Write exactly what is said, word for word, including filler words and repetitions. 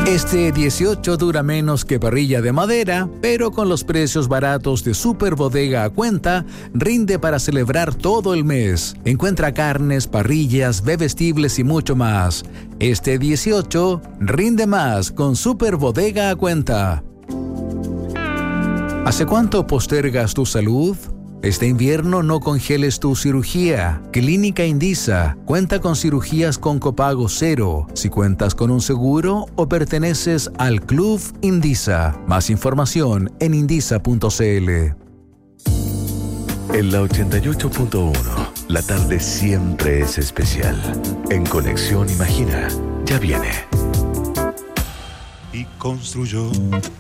Este dieciocho dura menos que parrilla de madera, pero con los precios baratos de Super Bodega a cuenta, rinde para celebrar todo el mes. Encuentra carnes, parrillas, bebestibles y mucho más. Este dieciocho rinde más con Super Bodega a cuenta. ¿Hace cuánto postergas tu salud? Este invierno no congeles tu cirugía. Clínica Indisa cuenta con cirugías con copago cero. Si cuentas con un seguro o perteneces al Club Indisa. Más información en indisa punto c l. En la ochenta y ocho punto uno, la tarde siempre es especial. En Conexión Imagina, ya viene. Y construyó